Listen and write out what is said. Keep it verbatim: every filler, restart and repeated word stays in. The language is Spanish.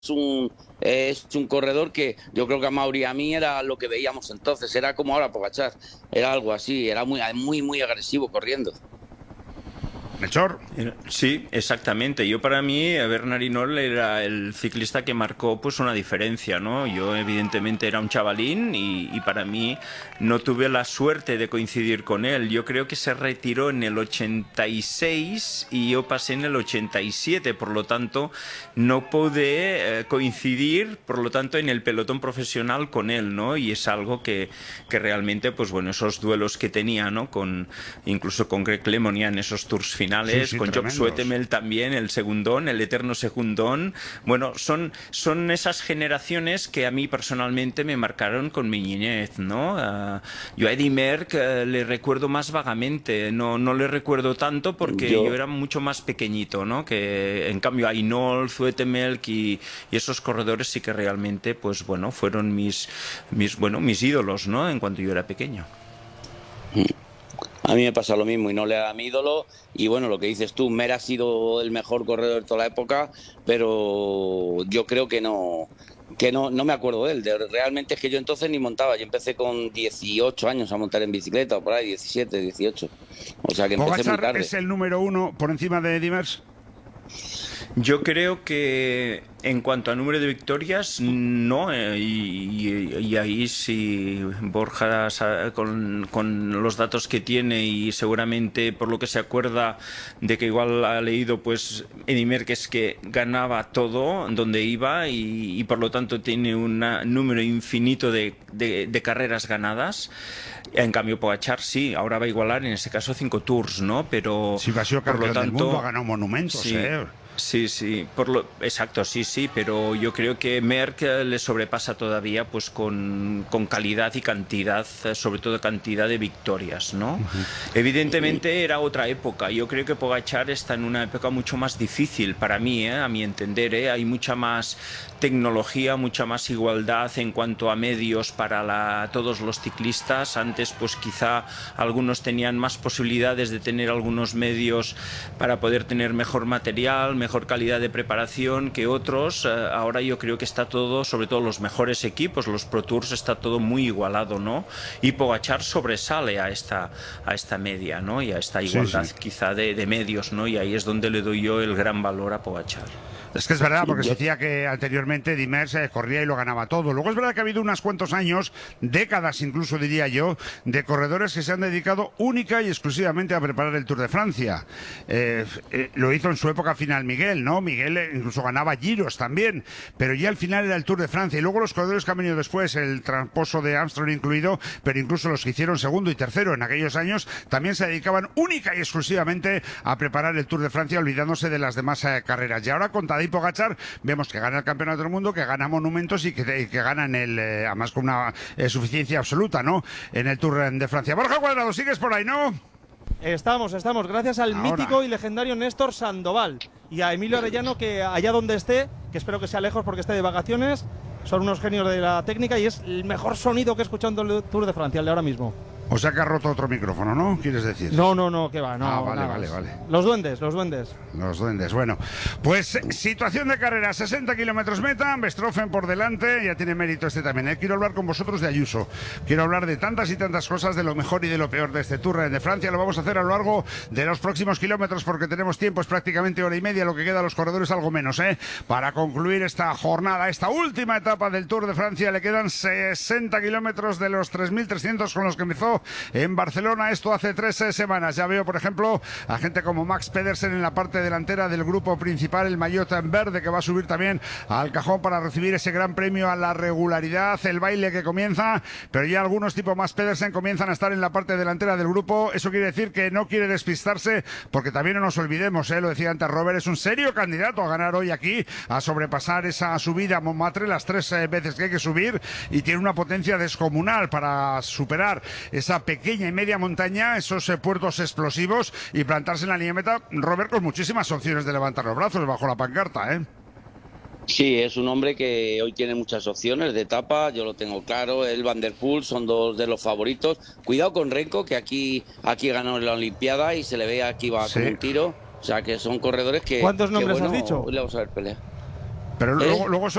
un, es un corredor que yo creo que a Mauri y a mí era lo que veíamos entonces, era como ahora Pogačar, era algo así, era muy, muy, muy agresivo corriendo. Melchor. Sí, exactamente. Yo para mí, Bernard Hinault era el ciclista que marcó pues una diferencia, ¿no? Yo evidentemente era un chavalín y, y para mí no tuve la suerte de coincidir con él. Yo creo que se retiró en el ochenta y seis y yo pasé en el ochenta y siete, por lo tanto no pude eh, coincidir, por lo tanto, en el pelotón profesional con él, ¿no? Y es algo que, que realmente, pues bueno, esos duelos que tenía, ¿no? Con, incluso con Greg LeMond en esos tours finales. Sí, sí, con Job Zoetemelk también, el segundón, el eterno segundón. Bueno, son, son esas generaciones que a mí personalmente me marcaron con mi niñez, ¿no? Uh, yo a Eddy Merckx uh, le recuerdo más vagamente, no, no le recuerdo tanto porque yo... yo era mucho más pequeñito, ¿no? Que en cambio a Hinault, Zoetemelk y, y esos corredores sí que realmente, pues bueno, fueron mis, mis, bueno, mis ídolos, ¿no? En cuanto yo era pequeño. A mí me pasa lo mismo y no le da mi ídolo. Y bueno, lo que dices tú, Mer ha sido el mejor corredor de toda la época, pero yo creo que no, que no, no me acuerdo de él. De, realmente es que yo entonces ni montaba. Yo empecé con dieciocho años a montar en bicicleta, o por ahí, diecisiete, dieciocho. O sea que empecé Pogačar muy tarde. ¿Es el número uno por encima de Eddy Merckx? Yo creo que en cuanto a número de victorias, no, eh, y, y, y ahí sí Borja con, con los datos que tiene y seguramente por lo que se acuerda de que igual ha leído, pues Eddy Merckx es que ganaba todo donde iba y, y por lo tanto tiene un número infinito de, de, de carreras ganadas. En cambio Pogačar sí, ahora va a igualar en ese caso cinco tours, ¿no? Pero sí, va a ser por lo tanto del mundo, ha ganado monumentos, sí, ¿eh? Sí, sí, por lo, exacto, sí, sí, pero yo creo que Merckx le sobrepasa todavía pues con, con calidad y cantidad, sobre todo cantidad de victorias, ¿no? Uh-huh. Evidentemente era otra época, yo creo que Pogačar está en una época mucho más difícil para mí, ¿eh? A mi entender, ¿eh? Hay mucha más tecnología, mucha más igualdad en cuanto a medios para la, todos los ciclistas. Antes pues quizá algunos tenían más posibilidades de tener algunos medios para poder tener mejor material, mejor calidad de preparación que otros. Ahora yo creo que está todo, sobre todo los mejores equipos, los Pro Tours, está todo muy igualado, ¿no? Y Pogačar sobresale a esta, a esta media, ¿no? Y a esta igualdad, sí, sí, quizá de, de medios, ¿no? Y ahí es donde le doy yo el gran valor a Pogačar. Es que es verdad, porque se decía que anteriormente Eddy Merckx corría y lo ganaba todo. Luego es verdad que ha habido unos cuantos años, décadas incluso diría yo, de corredores que se han dedicado única y exclusivamente a preparar el Tour de Francia. Eh, eh, lo hizo en su época final Miguel, ¿no? Miguel incluso ganaba giros también, pero ya al final era el Tour de Francia. Y luego los corredores que han venido después, el tramposo de Armstrong incluido, pero incluso los que hicieron segundo y tercero en aquellos años, también se dedicaban única y exclusivamente a preparar el Tour de Francia, olvidándose de las demás eh, carreras. Y ahora con Tadej Pogačar vemos que gana el campeonato del mundo, que gana monumentos y que, que gana en el, eh, además con una eh, suficiencia absoluta, ¿no? En el Tour de Francia. Borja Cuadrado, sigues por ahí, ¿no? Estamos, estamos, gracias al Ahora. mítico y legendario Néstor Sandoval y a Emilio Arellano, que allá donde esté, que espero que sea lejos porque esté de vacaciones, son unos genios de la técnica y es el mejor sonido que he escuchado en el Tour de Francia, el de ahora mismo. O sea que ha roto otro micrófono, ¿no? ¿Quieres decir? No, no, no, que va, no. Ah, vale, nada. vale, vale. Los duendes, los duendes. Los duendes, bueno. Pues situación de carrera, sesenta kilómetros meta, Westroffen por delante, ya tiene mérito este también, ¿eh? Quiero hablar con vosotros de Ayuso. Quiero hablar de tantas y tantas cosas, de lo mejor y de lo peor de este Tour de Francia. Lo vamos a hacer a lo largo de los próximos kilómetros porque tenemos tiempo, es prácticamente hora y media, lo que queda a los corredores algo menos, ¿eh? Para concluir esta jornada, esta última etapa del Tour de Francia, le quedan sesenta kilómetros de los tres mil trescientos con los que empezó en Barcelona. Esto hace tres eh, semanas. Ya veo, por ejemplo, a gente como Max Pedersen en la parte delantera del grupo principal, el maillot en verde, que va a subir también al cajón para recibir ese gran premio a la regularidad, el baile que comienza, pero ya algunos tipo Max Pedersen comienzan a estar en la parte delantera del grupo. Eso quiere decir que no quiere despistarse, porque también no nos olvidemos, eh, lo decía antes Robert, es un serio candidato a ganar hoy aquí, a sobrepasar esa subida a Montmartre las tres eh, veces que hay que subir, y tiene una potencia descomunal para superar esa pequeña y media montaña, esos eh, puertos explosivos y plantarse en la línea meta, Robert, con muchísimas opciones de levantar los brazos bajo la pancarta, ¿eh? Sí, es un hombre que hoy tiene muchas opciones de etapa, yo lo tengo claro. Él, Van der Poel son dos de los favoritos. Cuidado con Renko, que aquí, aquí ganó en la Olimpiada y se le ve aquí va sí. con un tiro. O sea, que son corredores que... ¿Cuántos nombres que, bueno, has dicho? Hoy le vamos a ver pelea. Pero ¿Eh? luego, luego